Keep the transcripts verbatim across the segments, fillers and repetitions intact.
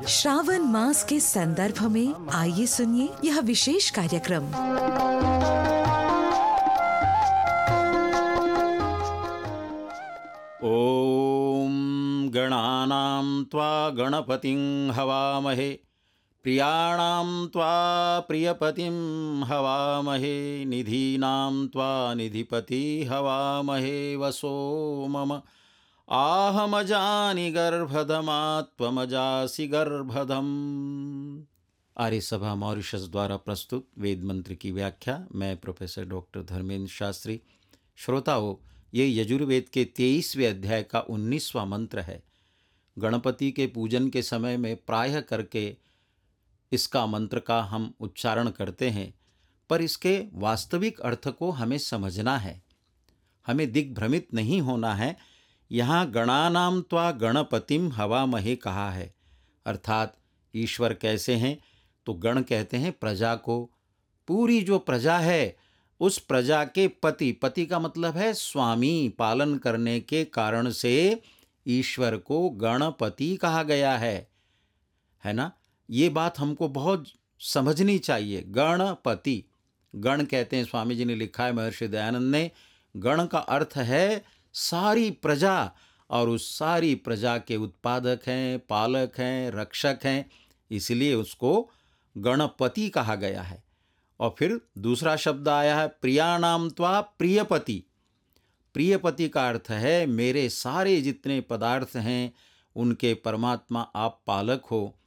श्रावण मास के संदर्भ में आइए सुनिए यह विशेष कार्यक्रम। ओम गणानां त्वा गणपतिं हवामहे प्रियाणां त्वा प्रियपतिं हवामहे निधीनां त्वा निधिपति हवामहे वसो मम आहमजानि गर्भधमात्वमजासि गर्भधम। आर्य सभा मॉरिशस द्वारा प्रस्तुत वेद मंत्र की व्याख्या। मैं प्रोफेसर डॉक्टर धर्मेंद्र शास्त्री। श्रोताओं, ये यजुर्वेद के तेईसवें अध्याय का उन्नीसवां मंत्र है। गणपति के पूजन के समय में प्रायः करके इसका मंत्र का हम उच्चारण करते हैं, पर इसके वास्तविक अर्थ को हमें समझना है, हमें दिग्भ्रमित नहीं होना है। यहाँ गणानां त्वा गणपतिं हवामहे कहा है, अर्थात ईश्वर कैसे हैं तो गण कहते हैं प्रजा को। पूरी जो प्रजा है उस प्रजा के पति, पति का मतलब है स्वामी, पालन करने के कारण से ईश्वर को गणपति कहा गया है, है ना। ये बात हमको बहुत समझनी चाहिए। गणपति, गण कहते हैं, स्वामी जी ने लिखा है, महर्षि दयानंद ने, गण का अर्थ है सारी प्रजा, और उस सारी प्रजा के उत्पादक हैं, पालक हैं, रक्षक हैं, इसलिए उसको गणपति कहा गया है। और फिर दूसरा शब्द आया है प्रियाणाम त्वा प्रियपति। प्रियपति का अर्थ है मेरे सारे जितने पदार्थ हैं उनके परमात्मा आप पालक हो,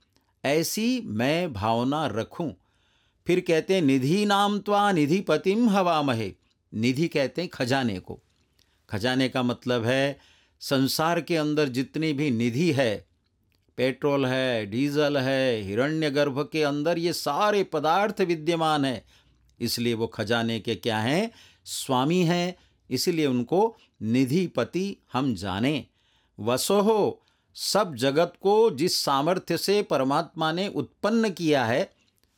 ऐसी मैं भावना रखूं। फिर कहते हैं निधि नाम त्वा निधिपतिम हवामहे। निधि कहते हैं खजाने को। खजाने का मतलब है संसार के अंदर जितनी भी निधि है, पेट्रोल है, डीजल है, हिरण्यगर्भ के अंदर ये सारे पदार्थ विद्यमान हैं, इसलिए वो खजाने के क्या हैं, स्वामी हैं, इसलिए उनको निधिपति हम जाने। वसोहो, सब जगत को जिस सामर्थ्य से परमात्मा ने उत्पन्न किया है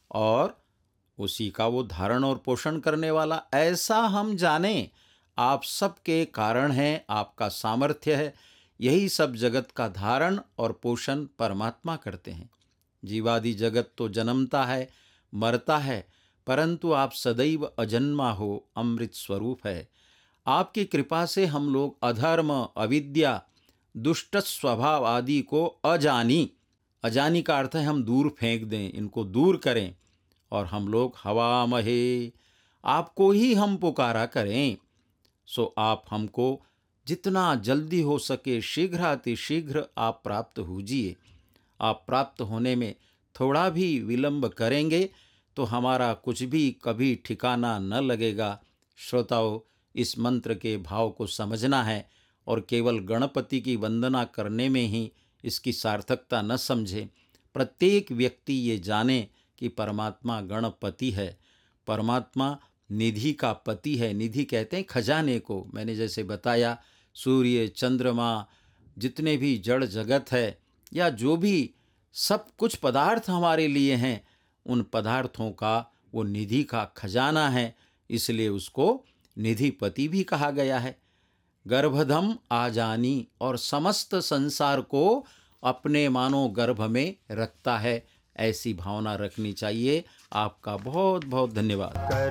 और उसी का वो धारण और पोषण करने वाला, ऐसा हम जाने। आप सबके कारण हैं, आपका सामर्थ्य है, यही सब जगत का धारण और पोषण परमात्मा करते हैं। जीवादि जगत तो जन्मता है, मरता है, परंतु आप सदैव अजन्मा हो, अमृत स्वरूप है। आपकी कृपा से हम लोग अधर्म, अविद्या, दुष्ट स्वभाव आदि को अजानी, अजानी का अर्थ है हम दूर फेंक दें, इनको दूर करें, और हम लोग हवामहे, आपको ही हम पुकारा करें। सो आप हमको जितना जल्दी हो सके शीघ्रातिशीघ्र आप प्राप्त होजिए। आप प्राप्त होने में थोड़ा भी विलंब करेंगे तो हमारा कुछ भी कभी ठिकाना न लगेगा। श्रोताओं, इस मंत्र के भाव को समझना है और केवल गणपति की वंदना करने में ही इसकी सार्थकता न समझे। प्रत्येक व्यक्ति ये जाने कि परमात्मा गणपति है, परमात्मा निधि का पति है। निधि कहते हैं खजाने को। मैंने जैसे बताया, सूर्य, चंद्रमा, जितने भी जड़ जगत है या जो भी सब कुछ पदार्थ हमारे लिए हैं, उन पदार्थों का वो निधि का खजाना है, इसलिए उसको निधिपति भी कहा गया है। गर्भधम आजानी, और समस्त संसार को अपने मानो गर्भ में रखता है, ऐसी भावना रखनी चाहिए। आपका बहुत बहुत धन्यवाद।